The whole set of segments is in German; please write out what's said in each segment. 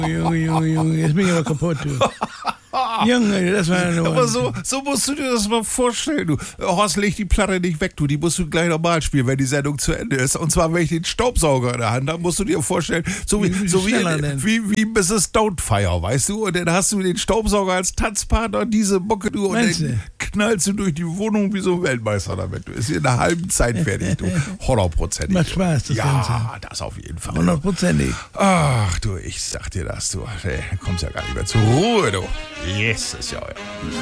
Junge, jetzt bin ich aber kaputt, du. Junge, das war nur... Aber so musst du dir das mal vorstellen, du. Horst, leg die Platte nicht weg, du. Die musst du gleich nochmal spielen, wenn die Sendung zu Ende ist. Und zwar, wenn ich den Staubsauger in der Hand habe, musst du dir vorstellen, wie Mrs. Doubtfire, weißt du? Und dann hast du den Staubsauger als Tanzpartner, diese Mucke, du. Und dann knallst du durch die Wohnung wie so ein Weltmeister damit. Du bist in einer halben Zeit fertig, du. 100%. Macht Spaß, das Ganze. Ja, das auf jeden Fall. 100%. Ach du, ich sag dir das, du. Du kommst ja gar nicht mehr zur Ruhe, du. Yes, ist ja.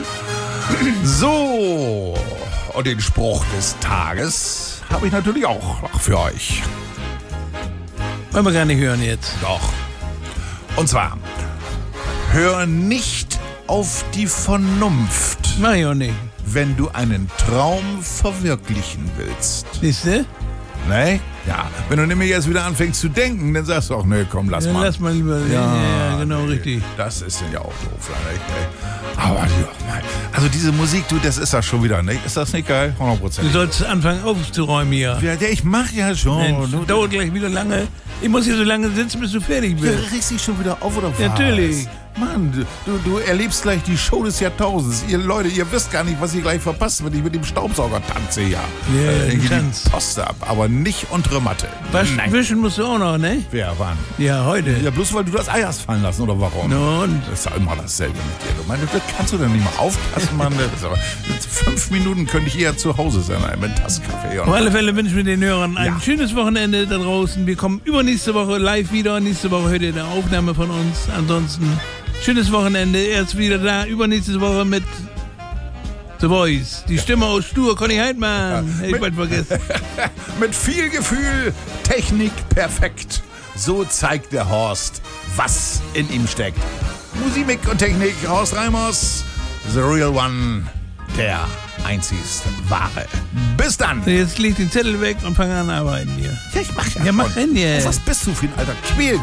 So, und den Spruch des Tages habe ich natürlich auch noch für euch. Wollen wir gar nicht hören jetzt. Doch. Und zwar, hör nicht auf die Vernunft, Mach ich auch nicht. wenn du einen Traum verwirklichen willst. Siehst du? Ne? Ja, wenn du nämlich jetzt wieder anfängst zu denken, dann sagst du auch, ne, komm, lass mal. Lass mal lieber. Ja, genau, richtig. Das ist ja auch doof, ey. Aber also diese Musik, du, das ist das schon wieder, ne? Ist das nicht geil? 100%. Du sollst anfangen aufzuräumen hier. Ja, ich mach ja schon. Mensch, dauert gleich wieder lange. Ich muss hier so lange sitzen, bis du fertig bist. Du regst dich schon wieder auf, oder was? Natürlich. Mann, du erlebst gleich die Show des Jahrtausends. Ihr Leute, ihr wisst gar nicht, was ihr gleich verpasst, wenn ich mit dem Staubsauger tanze hier. Ja, die Post ab, aber nicht untere Matte. Wischen musst du auch noch, ne? Wer, wann? Ja, heute. Ja, bloß weil du das Ei hast fallen lassen, oder warum? Und? Das ist ja immer dasselbe mit dir. Du meinst, das kannst du dann nicht mal aufpassen, Mann. Aber 5 Minuten könnte ich eher zu Hause sein, mit Tasskaffee. Auf alle Fälle wünschen wir den Hörern ein schönes Wochenende da draußen. Wir kommen übernächste Woche live wieder. Nächste Woche hört ihr eine Aufnahme von uns. Ansonsten schönes Wochenende. Erst wieder da. Übernächste Woche mit The Voice. Die Stimme aus Stur, Conny Heidmann. Hätte ich bald vergessen. Mit viel Gefühl, Technik perfekt. So zeigt der Horst, was in ihm steckt. Musik und Technik, Horst Reimers, The Real One, der einzigst wahre. Bis dann. Jetzt leg den Zettel weg und fang an arbeiten hier. Ja, ich mach ja Ja, schon. mach hin jetzt. Was bist du für ein alter Quäl?